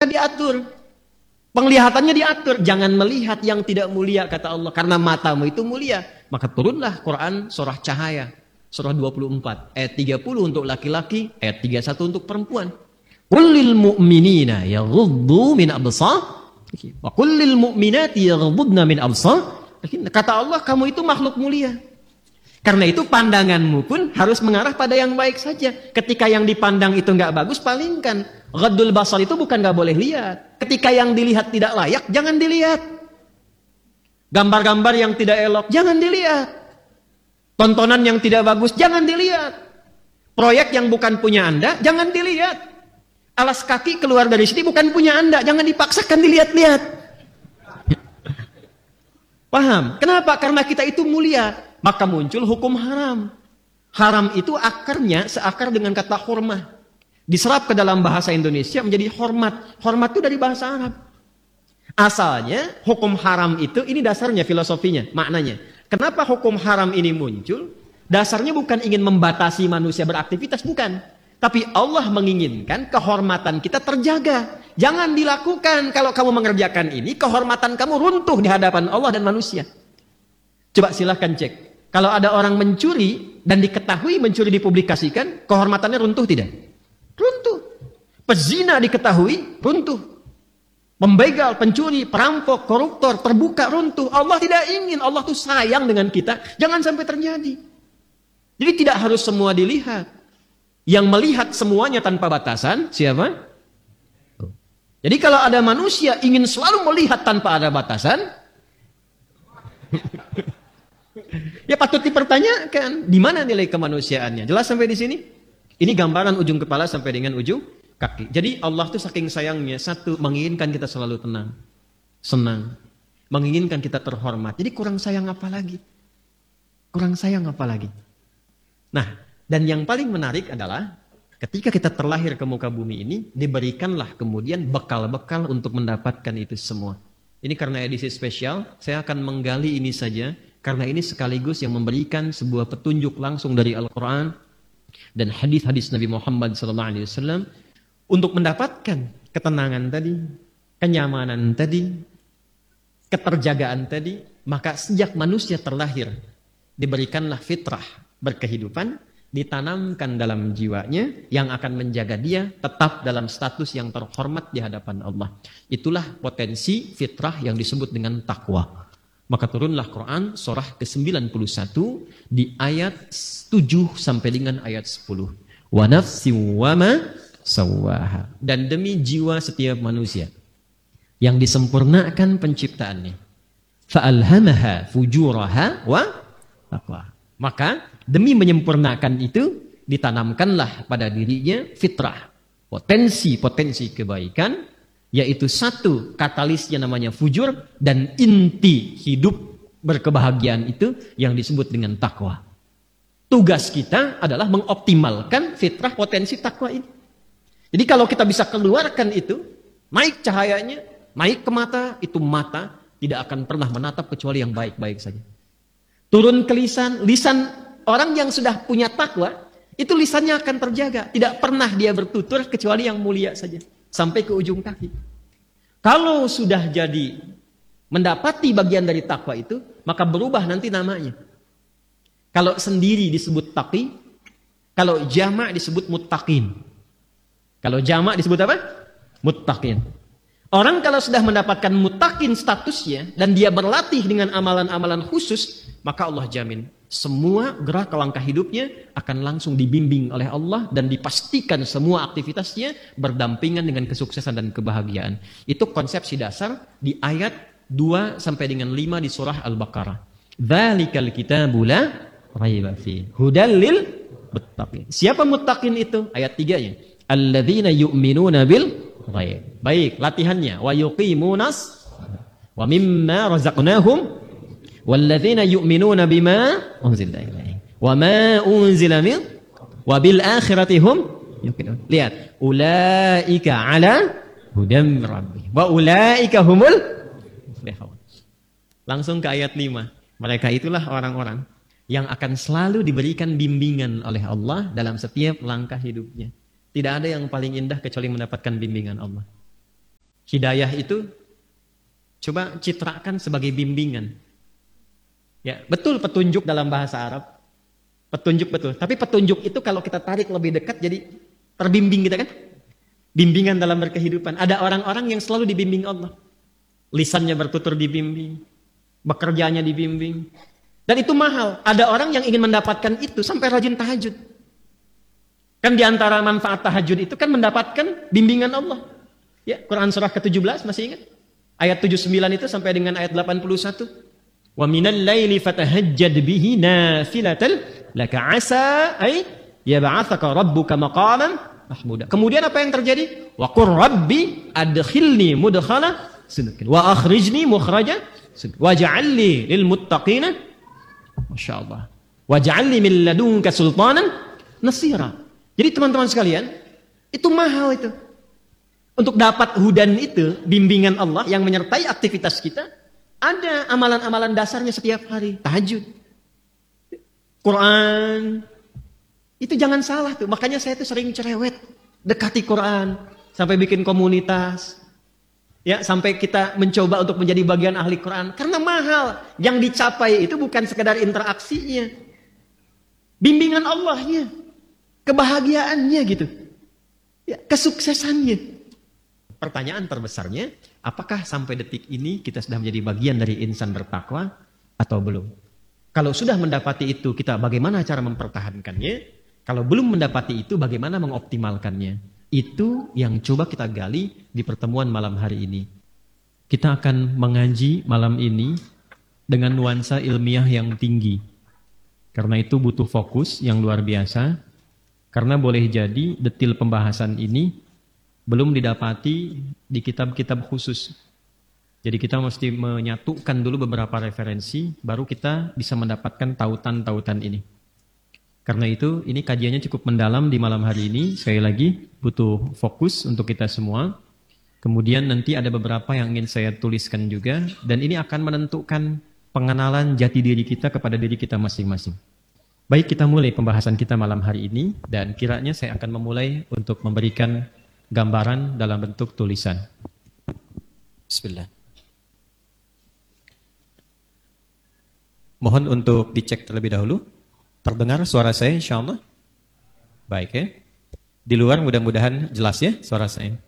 diatur. Penglihatannya diatur. Jangan melihat yang tidak mulia, kata Allah. Karena matamu itu mulia. Maka turunlah Quran surah Cahaya. Surah 24. Ayat 30 untuk laki-laki. Ayat 31 untuk perempuan. Qul mu'minina yaghuddu min absar. Wa qul mu'minati yaghuddna min absar. Kata Allah, kamu itu makhluk mulia. Karena itu pandanganmu pun harus mengarah pada yang baik saja. Ketika yang dipandang itu nggak bagus, palingkan. Ghaddul basar itu bukan nggak boleh lihat. Ketika yang dilihat tidak layak, jangan dilihat. Gambar-gambar yang tidak elok, jangan dilihat. Tontonan yang tidak bagus, jangan dilihat. Proyek yang bukan punya Anda, jangan dilihat. Alas kaki keluar dari sini bukan punya Anda, jangan dipaksakan dilihat-lihat. Paham? Kenapa? Karena kita itu mulia. Maka muncul hukum haram. Haram itu akarnya seakar dengan kata hurmah. Diserap ke dalam bahasa Indonesia menjadi hormat. Hormat itu dari bahasa Arab. Asalnya hukum haram itu, ini dasarnya filosofinya, maknanya. Kenapa hukum haram ini muncul? Dasarnya bukan ingin membatasi manusia beraktivitas, bukan. Tapi Allah menginginkan kehormatan kita terjaga. Jangan dilakukan. Kalau kamu mengerjakan ini, kehormatan kamu runtuh di hadapan Allah dan manusia. Coba silahkan cek. Kalau ada orang mencuri dan diketahui mencuri dipublikasikan, kehormatannya runtuh tidak? Runtuh. Pezina diketahui, runtuh. Pembegal, pencuri, perampok, koruptor, terbuka, runtuh. Allah tidak ingin. Allah tuh sayang dengan kita. Jangan sampai terjadi. Jadi tidak harus semua dilihat. Yang melihat semuanya tanpa batasan, siapa? Jadi kalau ada manusia ingin selalu melihat tanpa ada batasan, ya patut dipertanyakan, di mana nilai kemanusiaannya? Jelas sampai di sini? Ini gambaran ujung kepala sampai dengan ujung kaki. Jadi Allah tuh saking sayangnya, satu, menginginkan kita selalu tenang, senang, menginginkan kita terhormat. Jadi kurang sayang apa lagi? Kurang sayang apa lagi? Nah, dan yang paling menarik adalah ketika kita terlahir ke muka bumi ini, diberikanlah kemudian bekal-bekal untuk mendapatkan itu semua. Ini karena edisi spesial, saya akan menggali ini saja. Karena ini sekaligus yang memberikan sebuah petunjuk langsung dari Al-Quran dan hadis-hadis Nabi Muhammad SAW untuk mendapatkan ketenangan tadi, kenyamanan tadi, keterjagaan tadi. Maka sejak manusia terlahir, diberikanlah fitrah berkehidupan, ditanamkan dalam jiwanya yang akan menjaga dia tetap dalam status yang terhormat di hadapan Allah. Itulah potensi fitrah yang disebut dengan takwa. Maka turunlah Quran surah ke-91 di ayat 7 sampai dengan ayat 10. Wa nafsi wa ma sawwaha. Dan demi jiwa setiap manusia yang disempurnakan penciptaannya. Fa'alhamaha fujuraha wa taqwa. Maka demi menyempurnakan itu ditanamkanlah pada dirinya fitrah. Potensi-potensi kebaikan, yaitu satu katalisnya namanya fujur, dan inti hidup berkebahagiaan itu yang disebut dengan takwa. Tugas kita adalah mengoptimalkan fitrah potensi takwa ini. Jadi kalau kita bisa keluarkan itu, naik cahayanya, naik ke mata, itu mata tidak akan pernah menatap kecuali yang baik-baik saja. Turun ke lisan orang yang sudah punya takwa, itu lisannya akan terjaga. Tidak pernah dia bertutur kecuali yang mulia saja. Sampai ke ujung kaki. Kalau sudah jadi mendapati bagian dari takwa itu, maka berubah nanti namanya. Kalau sendiri disebut taqi, kalau jamak disebut muttaqin. Kalau jamak disebut apa? Muttaqin. Orang kalau sudah mendapatkan muttaqin statusnya dan dia berlatih dengan amalan-amalan khusus, maka Allah jamin semua gerak langkah hidupnya akan langsung dibimbing oleh Allah dan dipastikan semua aktivitasnya berdampingan dengan kesuksesan dan kebahagiaan. Itu konsepsi dasar di ayat 2 sampai dengan 5 di surah Al-Baqarah. Dzalikal kitabu la raiba fihi hudal lil muttaqin. Siapa muttaqin itu? Ayat 3-nya. Alladzina yu'minuna bil ghaib. Baik, latihannya. Wa yuqimunas wa mimma razaqnahum walladzina yu'minuna bima unzila ilaihim wa ma unzila min wa bil akhirati hum yuqinun. Lihat, ulaika ala hudam rabbihim wa ulaika humul muflihun. Langsung ke ayat 5. Mereka itulah orang-orang yang akan selalu diberikan bimbingan oleh Allah dalam setiap langkah hidupnya. Tidak ada yang paling indah kecuali mendapatkan bimbingan Allah. Hidayah itu coba citrakan sebagai bimbingan. Ya, betul petunjuk dalam bahasa Arab. Petunjuk betul. Tapi petunjuk itu kalau kita tarik lebih dekat jadi terbimbing kita kan? Bimbingan dalam berkehidupan. Ada orang-orang yang selalu dibimbing Allah. Lisannya bertutur dibimbing. Bekerjanya dibimbing. Dan itu mahal. Ada orang yang ingin mendapatkan itu sampai rajin tahajud. Kan diantara manfaat tahajud itu kan mendapatkan bimbingan Allah. Ya, Quran surah ke-17 masih ingat? Ayat 79 itu sampai dengan ayat 81. Wa minal laili fatahajjad bihi nafilatal laka asa ay yab'atsaka rabbuka maqaman mahmuda. Kemudian apa yang terjadi? Wa qur rabbi adkhilni mudkhala sidqin wa akhrijni mukhraja sidqin waj'al li lil muttaqina masyaallah waj'al li min ladunka sultanan nasira. Jadi teman-teman sekalian, itu mahal itu. Untuk dapat hudan itu, bimbingan Allah yang menyertai aktivitas kita, ada amalan-amalan dasarnya setiap hari. Tahajud, Quran, itu jangan salah tuh. Makanya saya tuh sering cerewet, dekati Quran, sampai bikin komunitas, ya sampai kita mencoba untuk menjadi bagian ahli Quran. Karena mahal, yang dicapai itu bukan sekedar interaksinya, bimbingan Allahnya, kebahagiaannya gitu, ya, kesuksesannya. Pertanyaan terbesarnya, apakah sampai detik ini kita sudah menjadi bagian dari insan bertakwa atau belum? Kalau sudah mendapati itu, kita bagaimana cara mempertahankannya? Kalau belum mendapati itu, bagaimana mengoptimalkannya? Itu yang coba kita gali di pertemuan malam hari ini. Kita akan mengaji malam ini dengan nuansa ilmiah yang tinggi. Karena itu butuh fokus yang luar biasa. Karena boleh jadi detil pembahasan ini belum didapati di kitab-kitab khusus. Jadi kita mesti menyatukan dulu beberapa referensi, baru kita bisa mendapatkan tautan-tautan ini. Karena itu, ini kajiannya cukup mendalam di malam hari ini. Sekali lagi, butuh fokus untuk kita semua. Kemudian nanti ada beberapa yang ingin saya tuliskan juga, dan ini akan menentukan pengenalan jati diri kita kepada diri kita masing-masing. Baik, kita mulai pembahasan kita malam hari ini, dan kiranya saya akan memulai untuk memberikan gambaran dalam bentuk tulisan. Bismillah. Mohon untuk dicek terlebih dahulu. Terdengar suara saya insyaallah? Baik ya. Di luar mudah-mudahan jelas ya suara saya.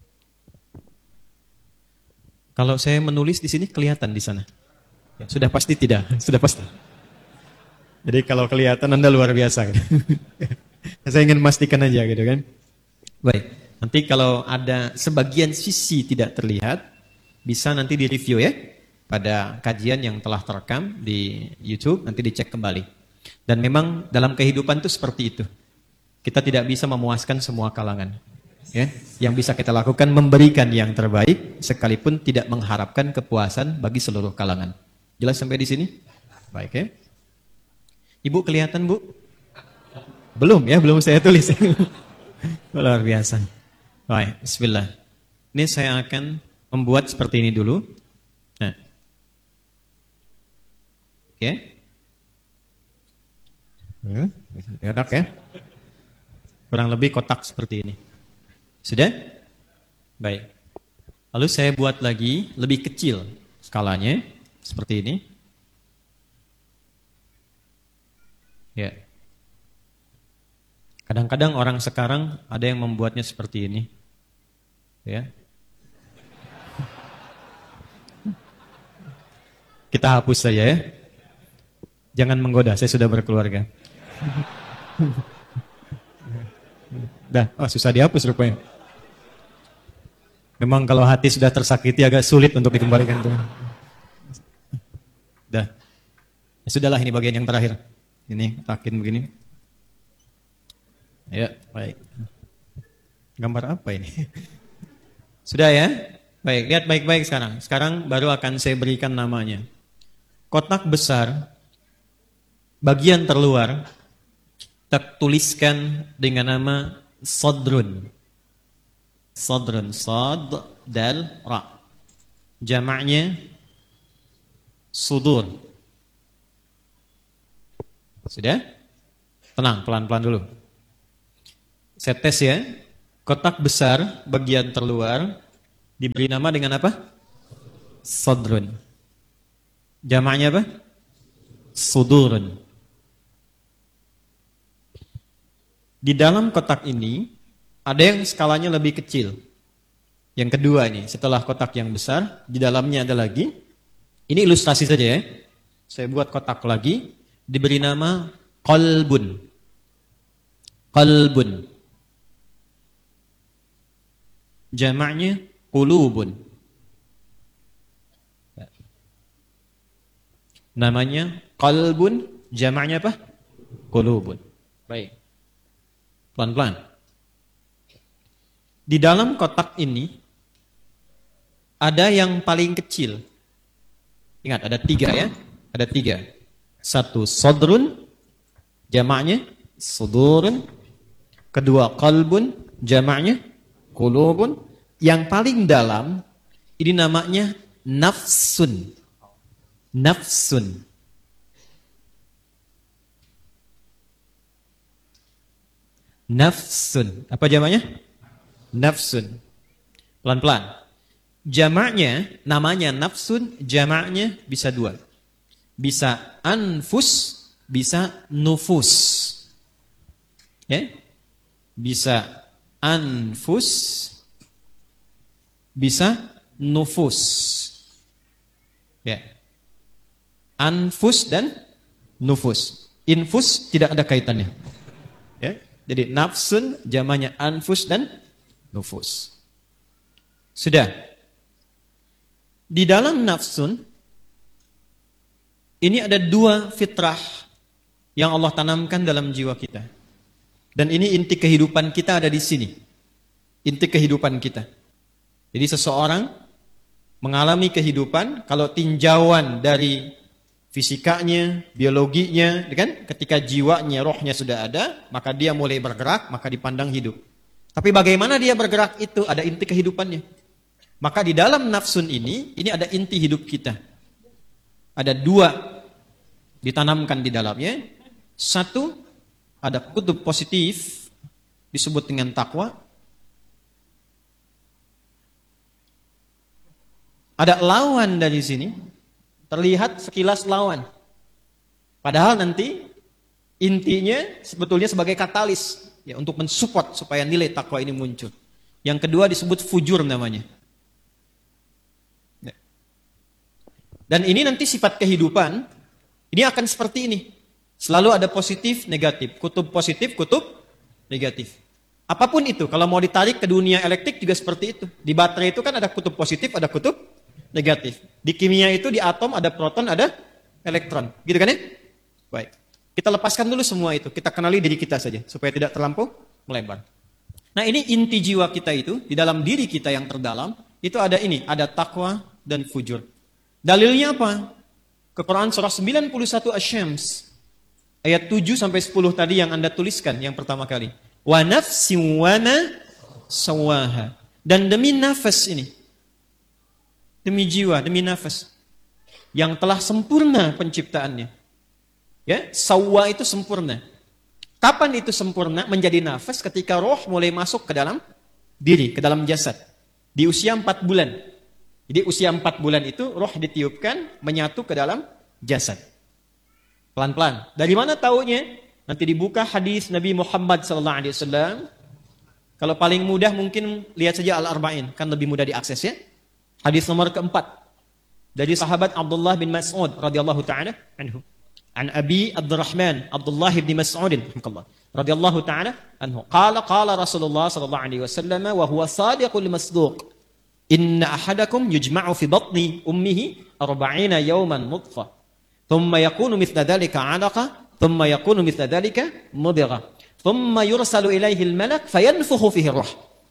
Kalau saya menulis di sini kelihatan di sana? Ya, sudah pasti tidak, sudah pasti. Jadi kalau kelihatan Anda luar biasa. Gitu. Saya ingin memastikan aja gitu kan. Baik. Nanti kalau ada sebagian sisi tidak terlihat, bisa nanti di-review ya, pada kajian yang telah terekam di YouTube, nanti dicek kembali. Dan memang dalam kehidupan itu seperti itu. Kita tidak bisa memuaskan semua kalangan. Ya. Yang bisa kita lakukan, memberikan yang terbaik, sekalipun tidak mengharapkan kepuasan bagi seluruh kalangan. Jelas sampai di sini? Baik ya. Ibu kelihatan Bu? Belum ya, belum saya tulis. Luar biasa. Baik, bismillah. Ini saya akan membuat seperti ini dulu. Nah. Oke. Enak ya. Kurang lebih kotak seperti ini. Sudah? Baik. Lalu saya buat lagi lebih kecil skalanya seperti ini. Ya. Kadang-kadang orang sekarang ada yang membuatnya seperti ini. Ya. Kita hapus saja ya. Jangan menggoda, saya sudah berkeluarga. Dah, susah dihapus rupanya. Memang kalau hati sudah tersakiti agak sulit untuk dikembalikan. Dah. Ya sudahlah, ini bagian yang terakhir. Ini takin begini. Ya, baik. Gambar apa ini? Sudah ya? Baik, lihat baik-baik sekarang. Sekarang baru akan saya berikan namanya. Kotak besar, bagian terluar, tertuliskan dengan nama Sadrun. Sadrun, Sad, Dal, Ra. Jamaknya Sudur. Sudah? Tenang, pelan-pelan dulu. Saya tes ya. Kotak besar, bagian terluar, Diberi nama dengan apa? Sadrun. Jamaknya apa? Sudurun. Di dalam kotak ini ada yang skalanya lebih kecil. Yang kedua ini, setelah kotak yang besar, di dalamnya ada lagi. Ini ilustrasi saja ya. Saya buat kotak lagi, diberi nama qalbun. Qalbun. Jamaknya qulubun. Namanya qalbun, jamaknya apa? Qulubun. Baik. Pelan-pelan. Di dalam kotak ini ada yang paling kecil. Ingat, ada 3 ya. Ada 3. 1 sadrun, jamaknya sudurun. Kedua qalbun, jamaknya qulubun. Yang paling dalam ini namanya nafsun. Nafsun. Nafsun. Apa jamaknya? Nafsun. Pelan-pelan. Jamaknya, namanya nafsun, jamaknya bisa 2. Bisa anfus, bisa nufus. Ya? Bisa anfus, bisa nufus. Ya. Anfus dan nufus. Infus tidak ada kaitannya. Ya. Jadi nafsun jamaknya anfus dan nufus. Sudah. Di dalam nafsun ini ada 2 fitrah yang Allah tanamkan dalam jiwa kita. Dan ini inti kehidupan kita ada di sini. Inti kehidupan kita. Jadi seseorang mengalami kehidupan kalau tinjauan dari fisikanya, biologinya, kan? Ketika jiwanya, rohnya sudah ada, maka dia mulai bergerak, maka dipandang hidup. Tapi bagaimana dia bergerak itu ada inti kehidupannya. Maka di dalam nafsun ini ada inti hidup kita. Ada 2 ditanamkan di dalamnya. 1, ada kutub positif, disebut dengan takwa. Ada lawan dari sini. Terlihat sekilas lawan. Padahal nanti intinya sebetulnya sebagai katalis ya, untuk mensupport supaya nilai takwa ini muncul. Yang kedua disebut fujur namanya. Ya. Dan ini nanti sifat kehidupan ini akan seperti ini. Selalu ada positif, negatif. Kutub positif, kutub negatif. Apapun itu, kalau mau ditarik ke dunia elektrik juga seperti itu. Di baterai itu kan ada kutub positif, ada kutub negatif. Di kimia itu di atom ada proton, ada elektron. Gitu kan ya? Baik. Kita lepaskan dulu semua itu. Kita kenali diri kita saja supaya tidak terlampau melebar. Nah, ini inti jiwa kita itu di dalam diri kita yang terdalam itu ada ini, ada takwa dan fujur. Dalilnya apa? Ke Quran surah 91 Asy-Syams ayat 7 sampai 10 tadi yang Anda tuliskan yang pertama kali. Wa nafsin wa ma sawaha. Dan demi nafas ini. Demi jiwa, demi nafas yang telah sempurna penciptaannya. Ya, sawwa itu sempurna. Kapan itu sempurna menjadi nafas? Ketika roh mulai masuk ke dalam diri, ke dalam jasad. Di usia 4 bulan. Jadi usia 4 bulan itu roh ditiupkan menyatu ke dalam jasad. Pelan-pelan. Dari mana taunya? Nanti dibuka hadis Nabi Muhammad SAW. Kalau paling mudah mungkin lihat saja Al-Arba'in, kan lebih mudah diakses ya. Hadis nomor keempat dari sahabat Abdullah bin Mas'ud radhiyallahu taala anhu. An Abi Abdurrahman Abdullah bin Mas'ud radhiyallahu taala anhu. Qala Rasulullah sallallahu alaihi wasallam wa huwa sadiqul masduq. Inna ahadakum yujma'u fi batni ummihi 40 yawman nutfah. Thumma yakunu mithla dhalika 'alaqa, thumma yakunu mithla dhalika mudghah. Thumma yursalu ilaihi al-malak fayanfukhu fihi ar-ruh.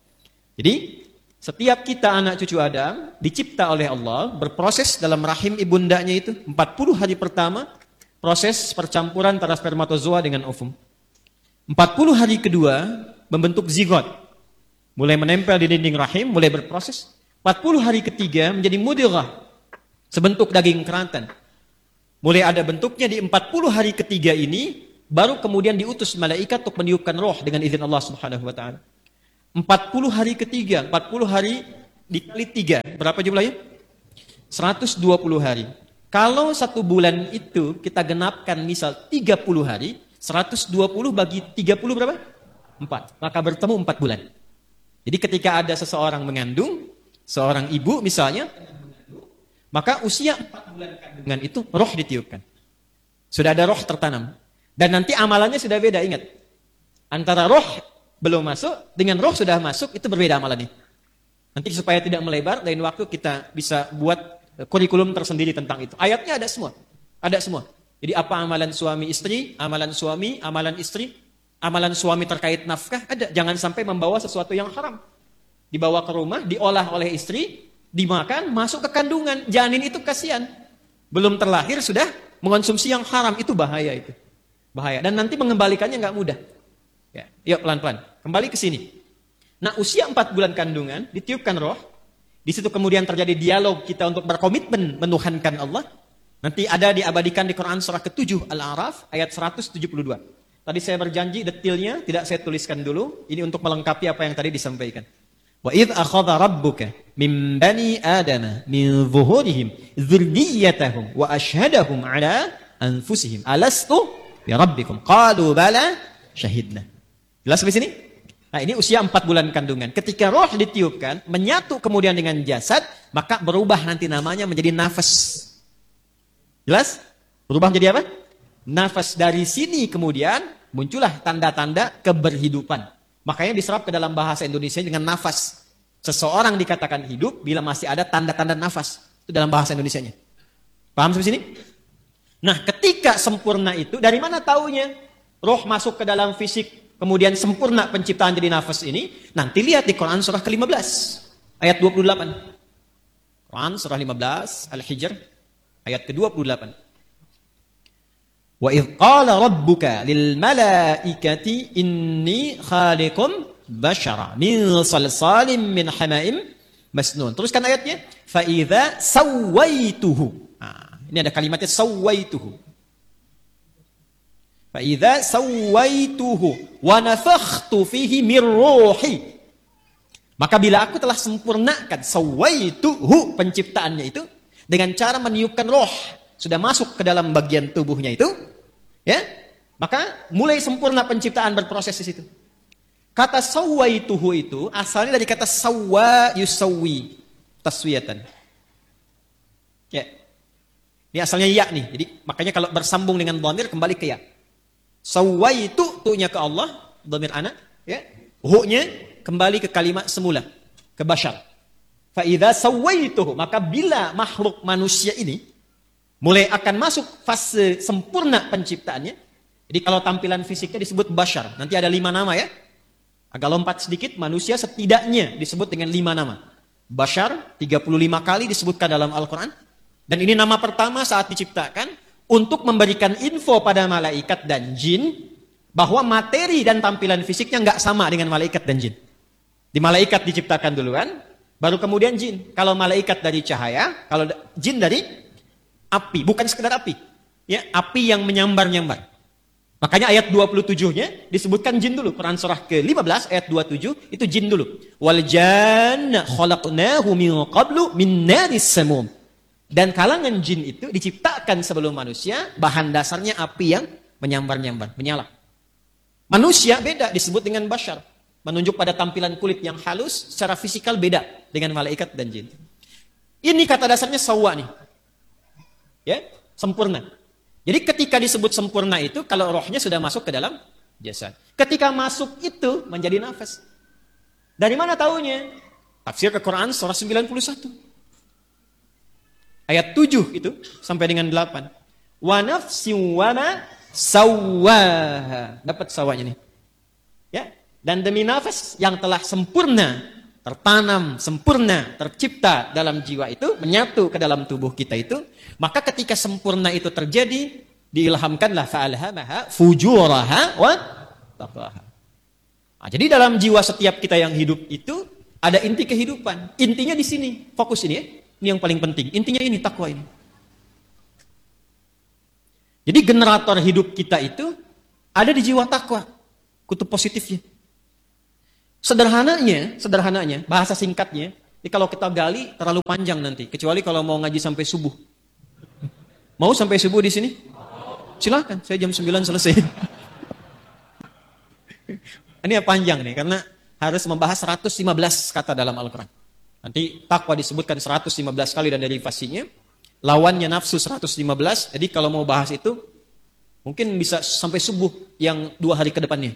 Jadi setiap kita anak cucu Adam dicipta oleh Allah, berproses dalam rahim ibundanya itu 40 hari pertama proses percampuran antara spermatozoa dengan ovum. 40 hari kedua membentuk zigot. Mulai menempel di dinding rahim, mulai berproses. 40 hari ketiga menjadi mudghah, sebentuk daging keratan. Mulai ada bentuknya di 40 hari ketiga ini, baru kemudian diutus malaikat untuk meniupkan roh dengan izin Allah Subhanahu wa taala. 40 hari ketiga, 40 hari dikali 3, berapa jumlahnya? 120 hari. Kalau 1 bulan itu kita genapkan misal 30 hari, 120 bagi 30 berapa? 4. Maka bertemu 4 bulan. Jadi ketika ada seseorang mengandung, seorang ibu misalnya, maka usia 4 bulan kandungan itu roh ditiupkan. Sudah ada roh tertanam. Dan nanti amalannya sudah beda, ingat. Antara roh belum masuk, dengan roh sudah masuk, itu berbeda amalannya. Nanti supaya tidak melebar, lain waktu kita bisa buat kurikulum tersendiri tentang itu. Ayatnya ada semua. Ada semua. Jadi apa amalan suami istri, amalan suami, amalan istri, amalan suami terkait nafkah, ada. Jangan sampai membawa sesuatu yang haram. Dibawa ke rumah, diolah oleh istri, dimakan, masuk ke kandungan. Janin itu kasihan. Belum terlahir sudah mengonsumsi yang haram, itu bahaya itu. Bahaya. Dan nanti mengembalikannya nggak mudah. Ya, yuk pelan-pelan. Kembali ke sini. Nah, usia 4 bulan kandungan, ditiupkan roh. Di situ kemudian terjadi dialog kita untuk berkomitmen menuhankan Allah. Nanti ada diabadikan di Quran surah ke-7 Al-A'raf ayat 172. Tadi saya berjanji detailnya tidak saya tuliskan dulu. Ini untuk melengkapi apa yang tadi disampaikan. Wa idh akhadha rabbuka min bani adama min zuhurihim dzurriyyatahum wa ashhadahum ala anfusihim alastu bi rabbikum qalu bala syahidna. Jelas sampai sini? Nah, ini usia 4 bulan kandungan. Ketika roh ditiupkan, menyatu kemudian dengan jasad, maka berubah nanti namanya menjadi nafas. Jelas? Berubah menjadi apa? Nafas. Dari sini kemudian muncullah tanda-tanda keberhidupan. Makanya diserap ke dalam bahasa Indonesia dengan nafas. Seseorang dikatakan hidup bila masih ada tanda-tanda nafas. Itu dalam bahasa Indonesianya. Paham sampai sini? Nah, ketika sempurna itu, dari mana taunya? Roh masuk ke dalam fisik, kemudian sempurna penciptaan jadi nafas ini. Nanti lihat di Quran surah ke-15. Ayat 28. Quran surah 15, Al-Hijr. Ayat ke-28. Wa idh qala rabbuka lil malaikati inni khaliqum bashara min salsalim min hama'im masnun. Teruskan ayatnya. Fa idza sawaituhu. Nah, ini ada kalimatnya sawaituhu. Fa idza sawaituhu wa nafakhtu fihi mir ruhi. Maka bila aku telah sempurnakan sawaituhu penciptaannya itu dengan cara meniupkan roh, sudah masuk ke dalam bagian tubuhnya itu, ya, maka mulai sempurna penciptaan berproses di situ. Kata sawaituhu itu asalnya dari kata sawwa yusawwi, taswiyatan. Ya. Ini asalnya ya nih. Jadi makanya kalau bersambung dengan dhamir kembali ke ya. Sawaitu tu'nya ke Allah, dhamir anak, ya. Hu-nya kembali ke kalimat semula, ke bashar. Fa idza sawaituhu, maka bila makhluk manusia ini mulai akan masuk fase sempurna penciptaannya. Jadi kalau tampilan fisiknya disebut bashar, nanti ada 5 nama ya. Agak lompat sedikit, manusia setidaknya disebut dengan 5 nama. Bashar 35 kali disebutkan dalam Al-Quran. Dan ini nama pertama saat diciptakan untuk memberikan info pada malaikat dan jin bahwa materi dan tampilan fisiknya nggak sama dengan malaikat dan jin. Di malaikat diciptakan duluan, baru kemudian jin. Kalau malaikat dari cahaya, kalau jin dari api, bukan sekedar api. Ya, api yang menyambar-nyambar. Makanya ayat 27-nya disebutkan jin dulu. Quran surah ke-15 ayat 27 itu jin dulu. Wal janna khalaqnahu min qablu min naris samum. Dan kalangan jin itu diciptakan sebelum manusia, bahan dasarnya api yang menyambar-nyambar, menyala. Manusia beda, disebut dengan bashar. Menunjuk pada tampilan kulit yang halus, secara fisikal beda dengan malaikat dan jin. Ini kata dasarnya sawwa nih. Ya, sempurna. Jadi ketika disebut sempurna itu, kalau rohnya sudah masuk ke dalam jasad. Ketika masuk itu menjadi nafas. Dari mana taunya? Tafsir ke Quran surah 91. Ayat 7 itu sampai dengan 8. Wa nafsin wa ma sawwaha. Dapat sawanya nih. Ya, dan demi nafas yang telah sempurna, tertanam, sempurna, tercipta dalam jiwa itu, menyatu ke dalam tubuh kita itu, maka ketika sempurna itu terjadi, diilhamkanlah fa'alhamaha fujuraha wa taqwaha. Nah, jadi dalam jiwa setiap kita yang hidup itu ada inti kehidupan. Intinya di sini, fokus ini ya. Ini yang paling penting. Intinya ini, takwa ini. Jadi generator hidup kita itu ada di jiwa takwa. Kutub positifnya. Sederhananya, bahasa singkatnya, Jadi kalau kita gali terlalu panjang nanti, kecuali kalau mau ngaji sampai subuh. Mau sampai subuh di sini? Silakan, saya jam 9 selesai. Ini yang panjang nih, karena harus membahas 115 kata dalam Al-Quran. Nanti takwa disebutkan 115 kali dan derivasinya. Lawannya nafsu 115. Jadi kalau mau bahas itu, mungkin bisa sampai subuh yang 2 hari ke depannya.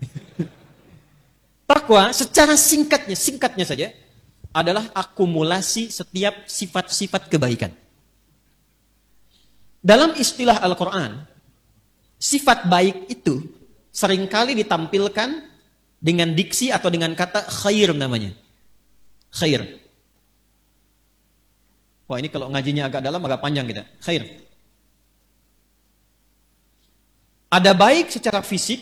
Takwa secara singkatnya saja, adalah akumulasi setiap sifat-sifat kebaikan. Dalam istilah Al-Quran, sifat baik itu seringkali ditampilkan dengan diksi atau dengan kata khair namanya. Khair. Wah, ini kalau ngajinya agak dalam, agak panjang kita. Khair. Ada baik secara fisik,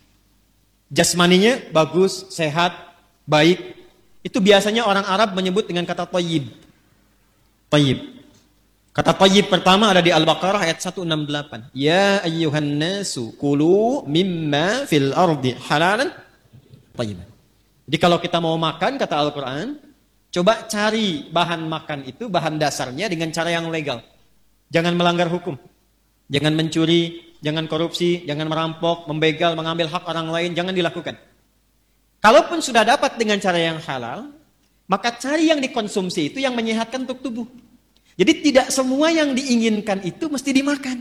jasmaninya bagus, sehat, baik. Itu biasanya orang Arab menyebut dengan kata thayyib. Thayyib. Kata thayyib pertama ada di Al-Baqarah ayat 168. Ya ayyuhan nasu kulu mimma fil ardi halalan thayyiban. Jadi kalau kita mau makan, kata Al-Quran, coba cari bahan makan itu, bahan dasarnya dengan cara yang legal. Jangan melanggar hukum. Jangan mencuri, jangan korupsi, jangan merampok, membegal, mengambil hak orang lain, jangan dilakukan. Kalaupun sudah dapat dengan cara yang halal, maka cari yang dikonsumsi itu yang menyehatkan untuk tubuh. Jadi tidak semua yang diinginkan itu mesti dimakan.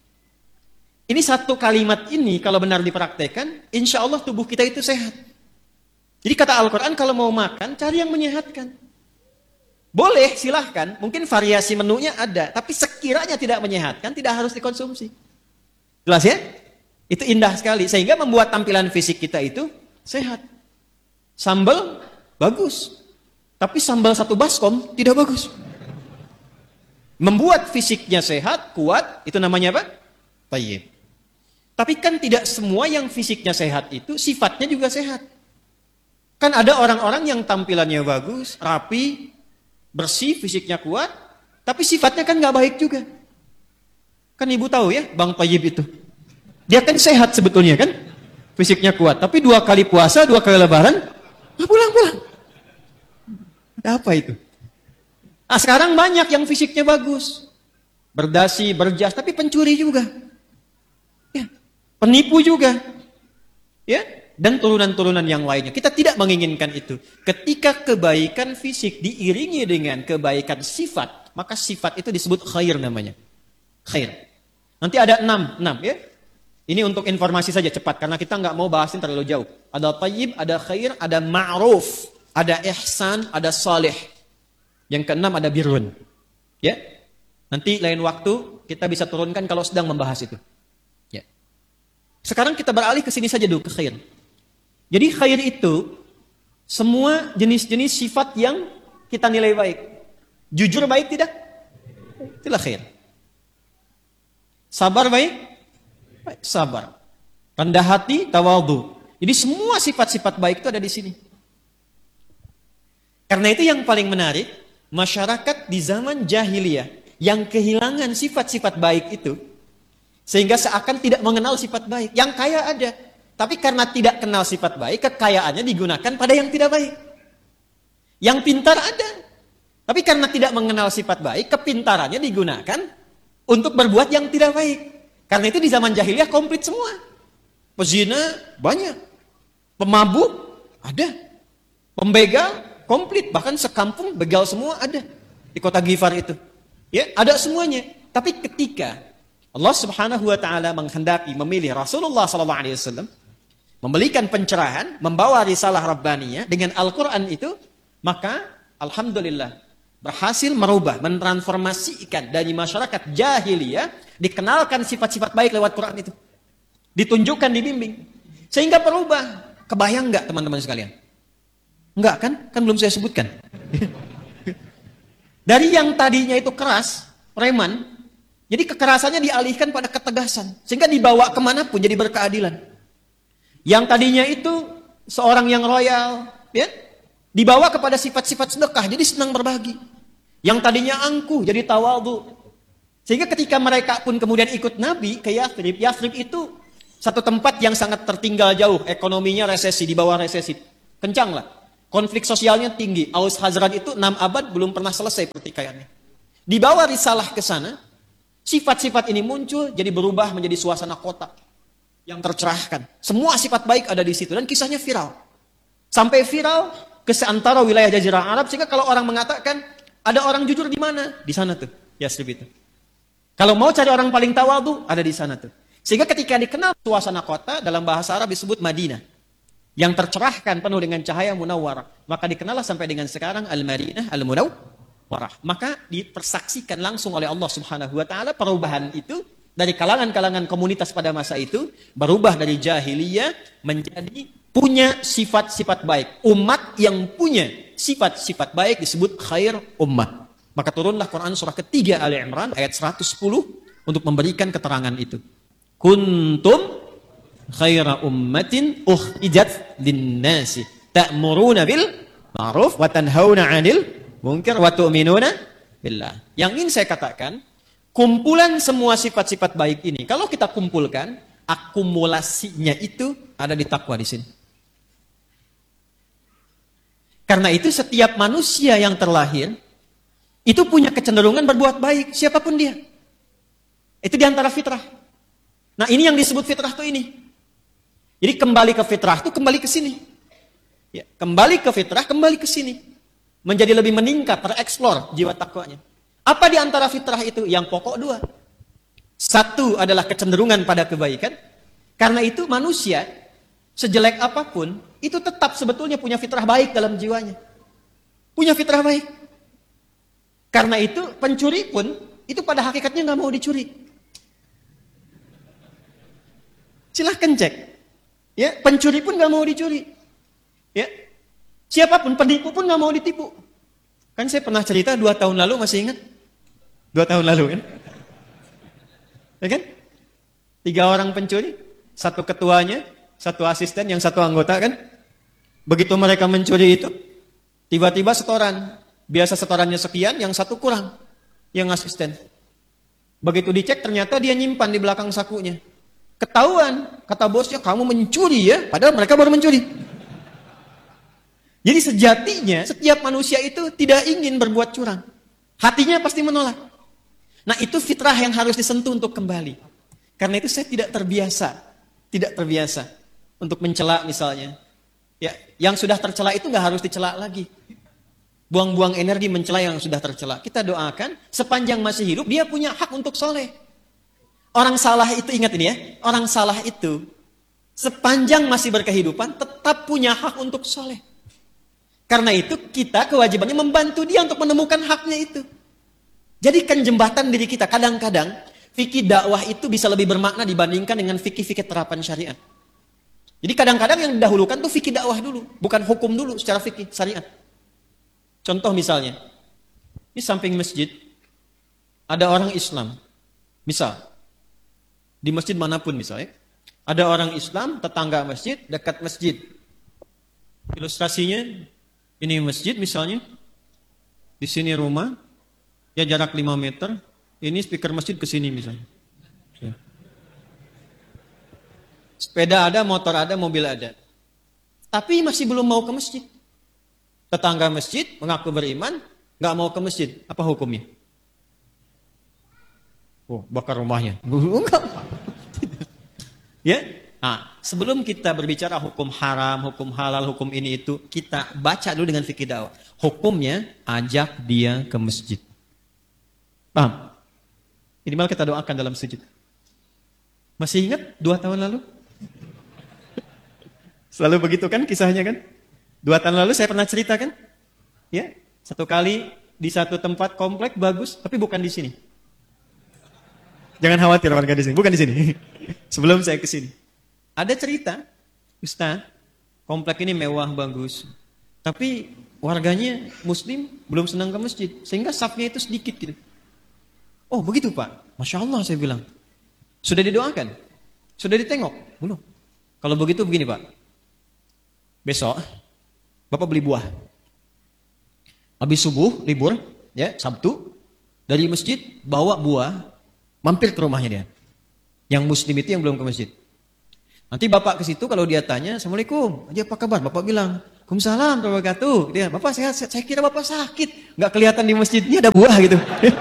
Ini satu kalimat ini kalau benar dipraktekkan, insya Allah tubuh kita itu sehat. Jadi kata Al-Quran, kalau mau makan, cari yang menyehatkan. Boleh, silahkan. Mungkin variasi menunya ada. Tapi sekiranya tidak menyehatkan, tidak harus dikonsumsi. Jelas ya? Itu indah sekali. Sehingga membuat tampilan fisik kita itu sehat. Sambal, bagus. Tapi sambal satu baskom, tidak bagus. Membuat fisiknya sehat, kuat, itu namanya apa? Thayyib. Tapi kan tidak semua yang fisiknya sehat itu sifatnya juga sehat. Kan ada orang-orang yang tampilannya bagus, rapi, bersih, fisiknya kuat, tapi sifatnya kan nggak baik juga. Kan ibu tahu ya, Bang Thayyib itu. Dia kan sehat sebetulnya kan, fisiknya kuat, tapi 2 kali puasa, 2 kali lebaran, pulang-pulang. Ada apa itu? Nah, sekarang banyak yang fisiknya bagus. Berdasi, berjas, tapi pencuri juga. Ya, penipu juga. Ya, dan turunan-turunan yang lainnya. Kita tidak menginginkan itu. Ketika kebaikan fisik diiringi dengan kebaikan sifat, maka sifat itu disebut khair namanya. Khair. Nanti ada 6 ya. Ini untuk informasi saja cepat, karena kita nggak mau bahasin terlalu jauh. Ada thayyib, ada khair, ada ma'ruf, ada ihsan, ada salih. Yang ke-6 ada birrun. Ya. Nanti lain waktu kita bisa turunkan kalau sedang membahas itu. Ya. Sekarang kita beralih ke sini saja dulu, ke khair. Jadi khair itu semua jenis-jenis sifat yang kita nilai baik. Jujur baik tidak? Itulah khair. Sabar baik? Baik, sabar. Rendah hati, tawadhu. Jadi semua sifat-sifat baik itu ada di sini. Karena itu yang paling menarik, masyarakat di zaman jahiliyah yang kehilangan sifat-sifat baik itu, sehingga seakan tidak mengenal sifat baik. Yang kaya ada, tapi karena tidak kenal sifat baik, kekayaannya digunakan pada yang tidak baik. Yang pintar ada, tapi karena tidak mengenal sifat baik, kepintarannya digunakan untuk berbuat yang tidak baik. Karena itu di zaman jahiliyah komplit semua. Pezina banyak, pemabuk ada, pembegal komplit, bahkan sekampung begal semua ada di kota Ghifar itu. Ya, ada semuanya. Tapi ketika Allah Subhanahu wa taala menghendaki memilih Rasulullah sallallahu alaihi wasallam, memberikan pencerahan, membawa risalah rabbaniyah dengan Al-Qur'an itu, maka alhamdulillah berhasil merubah, mentransformasikan dari masyarakat jahiliyah, dikenalkan sifat-sifat baik lewat Quran itu. Ditunjukkan, dibimbing. Sehingga berubah. Kebayang enggak teman-teman sekalian? Enggak kan? Kan belum saya sebutkan. Dari yang tadinya itu keras, preman, jadi kekerasannya dialihkan pada ketegasan. Sehingga dibawa kemanapun jadi berkeadilan. Yang tadinya itu seorang yang royal, ya, dibawa kepada sifat-sifat sedekah, jadi senang berbagi. Yang tadinya angkuh, jadi tawadhu. Sehingga ketika mereka pun kemudian ikut Nabi ke Yathrib, Yathrib itu satu tempat yang sangat tertinggal jauh, ekonominya resesi, di bawah resesi. Kencang lah. Konflik sosialnya tinggi. Aus Khazraj itu 6 abad belum pernah selesai pertikaiannya. Dibawa risalah ke sana, sifat-sifat ini muncul, jadi berubah menjadi suasana kota yang tercerahkan. Semua sifat baik ada di situ dan kisahnya viral. Sampai viral ke seantara wilayah Jazirah Arab, sehingga kalau orang mengatakan ada orang jujur di mana? Di sana tuh, Yasrib itu. Kalau mau cari orang paling tawadhu, ada di sana tuh. Sehingga ketika dikenal suasana kota, dalam bahasa Arab disebut Madinah, yang tercerahkan penuh dengan cahaya munawwarah, maka dikenallah sampai dengan sekarang Al-Madinah Al-Munawwarah. Maka dipersaksikan langsung oleh Allah Subhanahu wa taala perubahan itu dari kalangan-kalangan komunitas pada masa itu, berubah dari jahiliyah menjadi punya sifat-sifat baik. Umat yang punya sifat-sifat baik disebut khair ummah. Maka turunlah Quran surah ketiga Ali Imran ayat 110 untuk memberikan keterangan itu. Kuntum khaira ummatin ukhrijat linnasi ta'muruna bil ma'ruf wa tanhauna 'anil munkar wa tu'minuna billah. Yang ingin saya katakan, kumpulan semua sifat-sifat baik ini kalau kita kumpulkan, akumulasinya itu ada di takwa di sini. Karena itu setiap manusia yang terlahir itu punya kecenderungan berbuat baik, siapapun dia. Itu di antara fitrah. Nah, ini yang disebut fitrah tuh ini. Jadi kembali ke fitrah itu kembali ke sini. Ya, kembali ke fitrah, kembali ke sini. Menjadi lebih meningkat, tereksplor jiwa takwanya. Apa di antara fitrah itu? Yang pokok 2. Satu adalah kecenderungan pada kebaikan. Karena itu manusia, sejelek apapun, itu tetap sebetulnya punya fitrah baik dalam jiwanya. Punya fitrah baik. Karena itu pencuri pun, itu pada hakikatnya nggak mau dicuri. Silahkan cek. Ya, pencuri pun nggak mau dicuri. Ya, siapapun penipu pun nggak mau ditipu. Kan saya pernah cerita 2 tahun lalu, masih ingat? 2 tahun lalu kan? Ya kan? 3 orang pencuri, 1 ketuanya, 1 asisten, yang 1 anggota kan? Begitu mereka mencuri itu, tiba-tiba setoran. Biasa setorannya sekian, yang 1 kurang, yang asisten. Begitu dicek ternyata dia nyimpan di belakang sakunya. Ketahuan, kata bosnya, kamu mencuri ya, padahal mereka baru mencuri. Jadi sejatinya setiap manusia itu tidak ingin berbuat curang. Hatinya pasti menolak. Nah, itu fitrah yang harus disentuh untuk kembali. Karena itu saya tidak terbiasa untuk mencela misalnya. Ya, yang sudah tercela itu nggak harus dicela lagi. Buang-buang energi mencela yang sudah tercela. Kita doakan sepanjang masih hidup dia punya hak untuk soleh. Orang salah itu, ingat ini ya, orang salah itu sepanjang masih berkehidupan tetap punya hak untuk soleh. Karena itu kita kewajibannya membantu dia untuk menemukan haknya itu. Jadikan jembatan diri kita. Kadang-kadang fikih dakwah itu bisa lebih bermakna dibandingkan dengan fikih-fikih terapan syariat. Jadi kadang-kadang yang didahulukan tuh fikih dakwah dulu, bukan hukum dulu secara fikih syariat. Contoh misalnya, di samping masjid ada orang Islam. Misal di masjid manapun misalnya, ada orang Islam, tetangga masjid, dekat masjid. Ilustrasinya, ini masjid misalnya, di sini rumah, ya jarak 5 meter, ini speaker masjid ke sini misalnya. Sepeda ada, motor ada, mobil ada. Tapi masih belum mau ke masjid. Tetangga masjid mengaku beriman, nggak mau ke masjid. Apa hukumnya? Oh, bakar rumahnya. Enggak. Ya. Nah, sebelum kita berbicara hukum haram, hukum halal, hukum ini itu, kita baca dulu dengan fikih dakwah. Hukumnya ajak dia ke masjid. Paham? Minimal kita doakan dalam sujud. Masih ingat 2 tahun lalu? Selalu begitu kan kisahnya kan? 2 tahun lalu saya pernah cerita kan? Ya, 1 kali di satu tempat komplek bagus, tapi bukan di sini. Jangan khawatir warga di sini, bukan di sini. Sebelum saya ke sini. Ada cerita, Ustaz, komplek ini mewah, bagus. Tapi warganya muslim belum senang ke masjid. Sehingga safnya itu sedikit gitu. Oh begitu Pak, Masya Allah saya bilang. Sudah didoakan? Sudah ditengok? Belum. Kalau begitu begini Pak. Besok, Bapak beli buah. Habis subuh, libur, ya Sabtu. Dari masjid, bawa buah. Mampir ke rumahnya dia. Yang muslim itu yang belum ke masjid. Nanti Bapak ke situ kalau dia tanya, Assalamualaikum, aja apa kabar? Bapak bilang, Waalaikumsalam warahmatullahi wabarakatuh. Dia, Bapak sehat? Saya kira Bapak sakit. Nggak kelihatan di masjidnya ada buah gitu.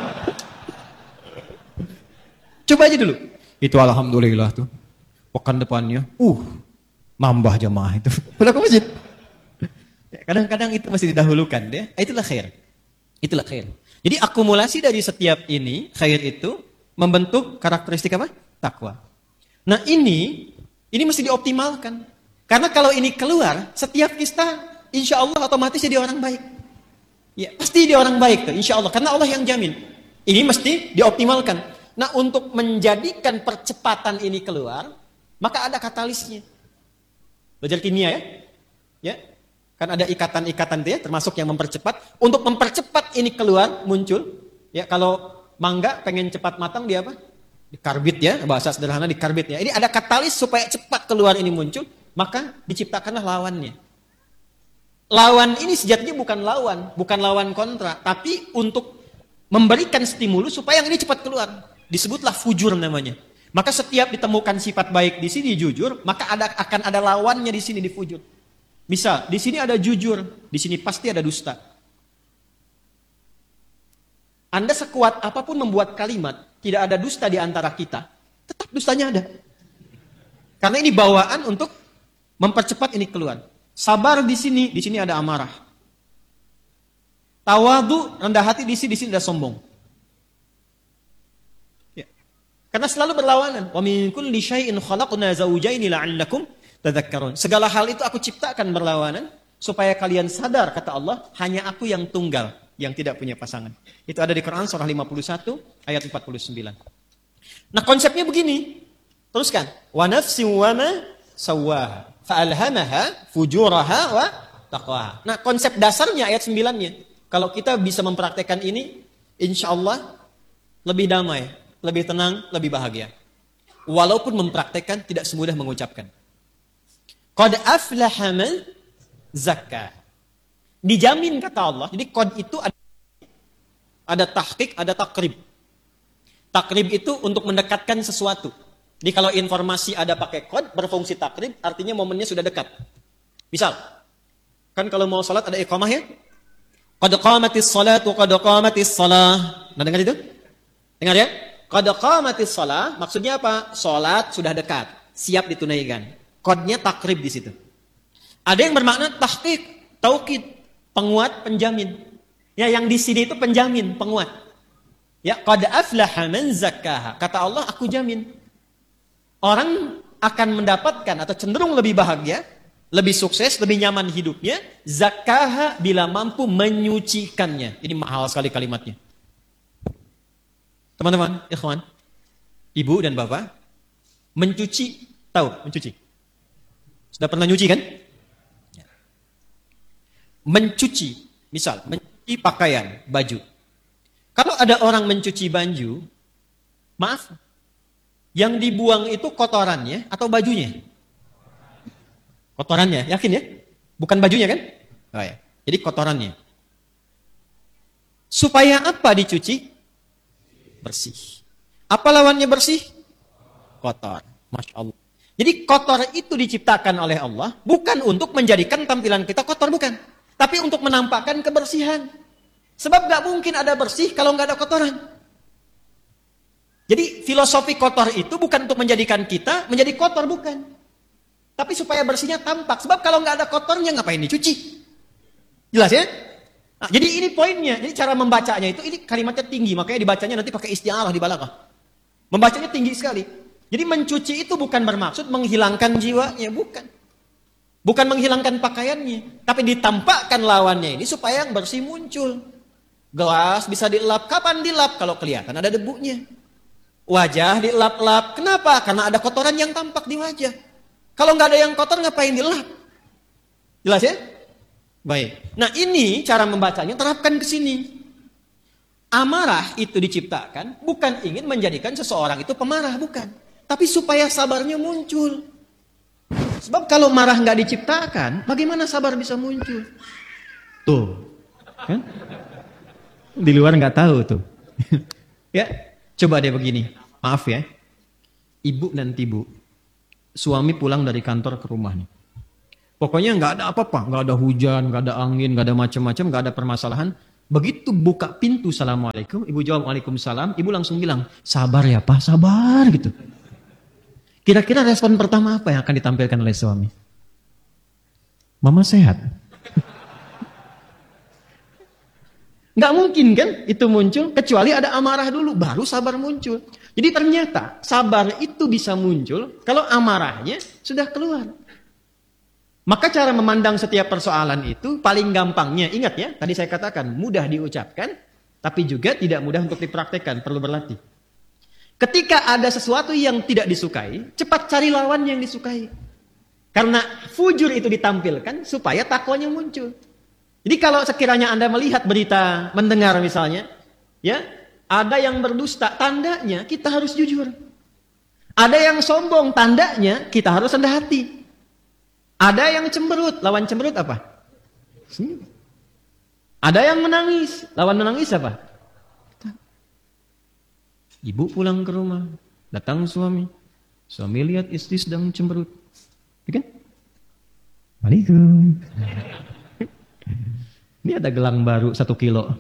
Coba aja dulu. Itu alhamdulillah tuh. Pekan depannya, nambah jamaah itu. Pulang ke masjid. Kadang-kadang itu masih didahulukan. Ya. Itulah khair. Itulah khair. Jadi akumulasi dari setiap ini, khair itu, membentuk karakteristik apa? Takwa. Nah ini mesti dioptimalkan. Karena kalau ini keluar, setiap kita insya Allah otomatis jadi orang baik. Ya, pasti dia orang baik tuh, insya Allah. Karena Allah yang jamin. Ini mesti dioptimalkan. Nah untuk menjadikan percepatan ini keluar, maka ada katalisnya. Belajar kimia ya? Ya, kan ada ikatan-ikatan itu ya, termasuk yang mempercepat. Untuk mempercepat ini keluar, muncul. Ya, kalau mangga pengen cepat matang dia apa? Dikarbit ya, bahasa sederhana dikarbit ya. Ini ada katalis supaya cepat keluar ini muncul, maka diciptakanlah lawannya. Lawan ini sejatinya bukan lawan kontra, tapi untuk memberikan stimulus supaya yang ini cepat keluar. Disebutlah fujur namanya. Maka setiap ditemukan sifat baik di sini jujur, maka akan ada lawannya di sini di fujur. Misal, di sini ada jujur, di sini pasti ada dusta. Anda sekuat apapun membuat kalimat, tidak ada dusta di antara kita, tetap dustanya ada. Karena ini bawaan untuk mempercepat ini keluar. Sabar di sini ada amarah. Tawadu, rendah hati di sini ada sombong. Ya. Karena selalu berlawanan. Wa min kulli syai'in khalaqna zawjaini la'allakum tadhakkarun. Segala hal itu aku ciptakan berlawanan supaya kalian sadar, kata Allah, hanya aku yang tunggal, yang tidak punya pasangan. Itu ada di Quran surah 51 ayat 49. Nah, konsepnya begini. Teruskan. Wa nafsin wa ma sawwaha fa'alhamaha fujuraha wa taqwaha. Nah, konsep dasarnya ayat 9-nya. Kalau kita bisa mempraktekkan ini, insya Allah lebih damai, lebih tenang, lebih bahagia. Walaupun mempraktekkan tidak semudah mengucapkan. Qad aflaha man zakka. Dijamin kata Allah. Jadi qad itu ada tahqiq, ada takrib. Takrib itu untuk mendekatkan sesuatu. Jadi kalau informasi ada pakai qad, berfungsi takrib, artinya momennya sudah dekat. Misal, kan kalau mau salat ada iqamah ya? Qad qamatis salatu, qad qamatis salah. Nah, dengar itu? Dengar ya? Qad qamatis salah, maksudnya apa? Salat sudah dekat, siap ditunaikan. Qadnya takrib di situ. Ada yang bermakna tahqiq, taukid, penguat, penjamin. Ya, yang di sini itu penjamin, penguat. Ya, qad aflaha man zakkaha. Kata Allah, aku jamin. Orang akan mendapatkan atau cenderung lebih bahagia, lebih sukses, lebih nyaman hidupnya, zakkaha bila mampu menyucikannya. Ini mahal sekali kalimatnya. Teman-teman, ikhwan, ibu dan bapak, mencuci, tahu mencuci? Sudah pernah nyuci kan? Mencuci, misal, mencuci pakaian, baju. Kalau ada orang mencuci baju, maaf, yang dibuang itu kotorannya atau bajunya? Kotorannya, yakin ya? Bukan bajunya kan? Oh ya. Jadi kotorannya. Supaya apa dicuci? Bersih. Apa lawannya bersih? Kotor. Masya Allah. Jadi kotor itu diciptakan oleh Allah bukan untuk menjadikan tampilan kita kotor, bukan. Tapi untuk menampakkan kebersihan. Sebab gak mungkin ada bersih kalau gak ada kotoran. Jadi filosofi kotor itu bukan untuk menjadikan kita menjadi kotor, bukan. Tapi supaya bersihnya tampak. Sebab kalau nggak ada kotornya ngapain dicuci? Jelas ya? Nah, jadi ini poinnya. Jadi cara membacanya itu, ini kalimatnya tinggi. Makanya dibacanya nanti pakai isti'arah di balaghah. Membacanya tinggi sekali. Jadi mencuci itu bukan bermaksud menghilangkan jiwanya. Bukan. Bukan menghilangkan pakaiannya. Tapi ditampakkan lawannya ini supaya yang bersih muncul. Gelas bisa dilap. Kapan dilap? Kalau kelihatan ada debunya. Wajah dilap-lap. Kenapa? Karena ada kotoran yang tampak di wajah. Kalau nggak ada yang kotor, ngapain dilap? Jelas ya? Baik. Nah ini cara membacanya, terapkan ke sini. Amarah itu diciptakan bukan ingin menjadikan seseorang itu pemarah, bukan. Tapi supaya sabarnya muncul. Sebab kalau marah nggak diciptakan, bagaimana sabar bisa muncul? Tuh, kan? Di luar nggak tahu tuh. Ya, coba deh begini. Maaf ya, ibu dan ibu. Suami pulang dari kantor ke rumah nih. Pokoknya nggak ada apa-apa, nggak ada hujan, nggak ada angin, nggak ada macam-macam, nggak ada permasalahan. Begitu buka pintu, Assalamualaikum, ibu jawab Waalaikumsalam, ibu langsung bilang, sabar ya Pak, sabar gitu. Kira-kira respon pertama apa yang akan ditampilkan oleh suami? Mama sehat. Nggak mungkin kan itu muncul, kecuali ada amarah dulu, baru sabar muncul. Jadi ternyata sabar itu bisa muncul kalau amarahnya sudah keluar. Maka cara memandang setiap persoalan itu paling gampangnya, ingat ya, tadi saya katakan mudah diucapkan, tapi juga tidak mudah untuk dipraktekkan, perlu berlatih. Ketika ada sesuatu yang tidak disukai, cepat cari lawan yang disukai. Karena fujur itu ditampilkan supaya takwanya muncul. Jadi kalau sekiranya Anda melihat berita, mendengar misalnya, ya, ada yang berdusta, tandanya kita harus jujur. Ada yang sombong, tandanya kita harus rendah hati. Ada yang cemberut, lawan cemberut apa? Senyum. Ada yang menangis, lawan menangis apa? Ibu pulang ke rumah, datang suami. Suami lihat istri sedang cemberut. Ya kan? Waalaikum. Ini ada gelang baru 1 kilo.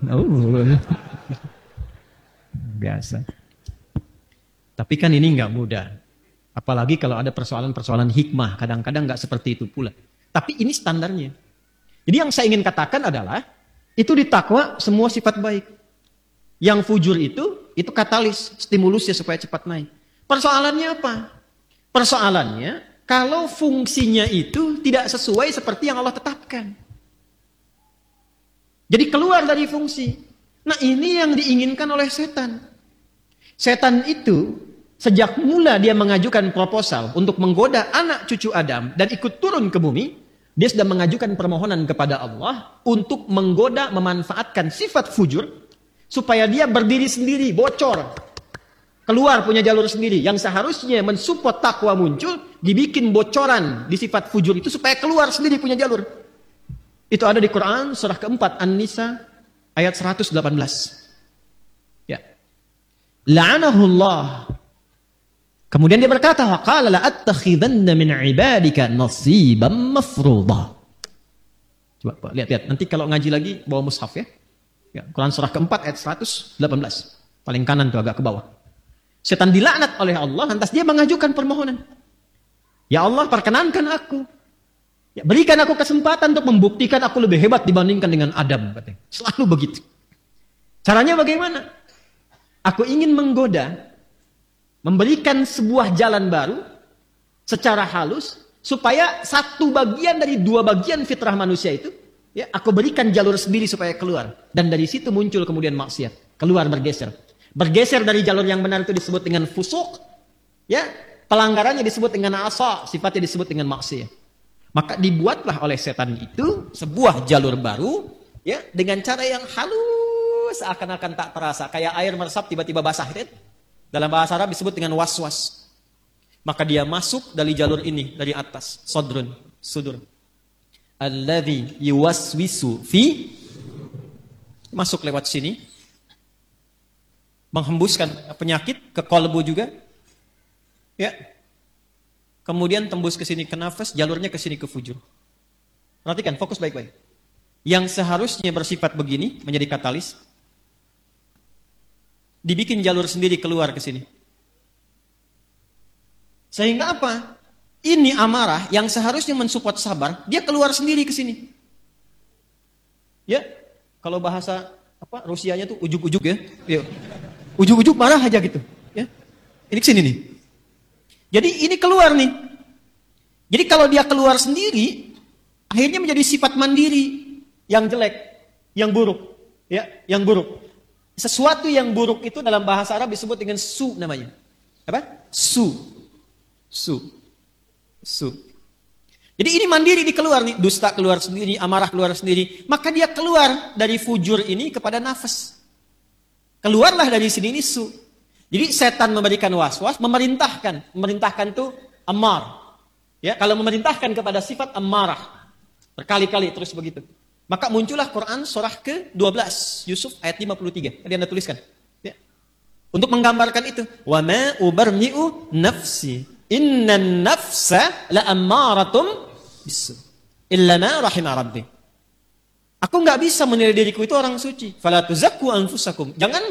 Biasa. Tapi kan ini nggak mudah. Apalagi kalau ada persoalan-persoalan hikmah. Kadang-kadang nggak seperti itu pula. Tapi ini standarnya. Jadi yang saya ingin katakan adalah, itu di takwa semua sifat baik. Yang fujur itu katalis, stimulusnya supaya cepat naik. Persoalannya apa? Persoalannya, kalau fungsinya itu tidak sesuai seperti yang Allah tetapkan. Jadi keluar dari fungsi. Nah ini yang diinginkan oleh setan. Setan itu sejak mula dia mengajukan proposal untuk menggoda anak cucu Adam dan ikut turun ke bumi, dia sudah mengajukan permohonan kepada Allah untuk menggoda, memanfaatkan sifat fujur supaya dia berdiri sendiri, bocor, keluar punya jalur sendiri. Yang seharusnya mensupport takwa muncul, dibikin bocoran di sifat fujur itu supaya keluar sendiri punya jalur. Itu ada di Quran surah keempat An-Nisa ayat 118. Ya. La'anahullah. Kemudian dia berkata, "Qala la attakhidanna min 'ibadika nasiban mafruḍa." Coba Pak, lihat. Nanti kalau ngaji lagi bawa mushaf ya. Ya, Quran surah keempat ayat 118. Paling kanan tuh agak ke bawah. Setan dilaknat oleh Allah, lantas dia mengajukan permohonan. Ya Allah, perkenankan aku. Ya, berikan aku kesempatan untuk membuktikan aku lebih hebat dibandingkan dengan Adam, katanya. Selalu begitu. Caranya bagaimana? Aku ingin menggoda, memberikan sebuah jalan baru secara halus supaya satu bagian dari 2 bagian fitrah manusia itu, ya, aku berikan jalur sendiri supaya keluar. Dan dari situ muncul kemudian maksiat, keluar bergeser. Bergeser dari jalur yang benar itu disebut dengan fusuk, ya, pelanggarannya disebut dengan asa, sifatnya disebut dengan maksiat. Maka dibuatlah oleh setan itu sebuah jalur baru, ya, dengan cara yang halus, seakan-akan tak terasa, kayak air meresap tiba-tiba basah, kan? Dalam bahasa Arab disebut dengan was-was. Maka dia masuk dari jalur ini, dari atas, sodrun, sudur. Alladhi yuwaswisu fi, masuk lewat sini, menghembuskan penyakit ke kolbu juga, ya. Kemudian tembus ke sini ke nafas, jalurnya ke sini ke fujur. Perhatikan, fokus baik-baik. Yang seharusnya bersifat begini, menjadi katalis, dibikin jalur sendiri keluar ke sini. Sehingga apa? Ini amarah yang seharusnya mensupport sabar, dia keluar sendiri ke sini. Ya, kalau bahasa apa Rusianya tuh ujuk-ujuk ya. Ya. Ujuk-ujuk marah aja gitu, ya. Ini ke sini nih. Jadi ini keluar nih. Jadi kalau dia keluar sendiri, akhirnya menjadi sifat mandiri yang jelek, yang buruk, ya, yang buruk. Sesuatu yang buruk itu dalam bahasa Arab disebut dengan su namanya. Apa? Su. Jadi ini mandiri dikeluar nih, dusta keluar sendiri, amarah keluar sendiri. Maka dia keluar dari fujur ini kepada nafas. Keluarlah dari sini ini su. Jadi setan memberikan was-was, memerintahkan itu amar. Ya, kalau memerintahkan kepada sifat amarah berkali-kali terus begitu. Maka muncullah Quran surah ke-12, Yusuf ayat 53. Tadi Anda tuliskan. Ya. Untuk menggambarkan itu. Wa ma ubarni'u nafsi. Innan nafsa la'ammaratum bisu. illa ma rahima rabbi. Aku nggak bisa menilai diriku itu orang suci. Fala tuzakku anfusakum. Jangan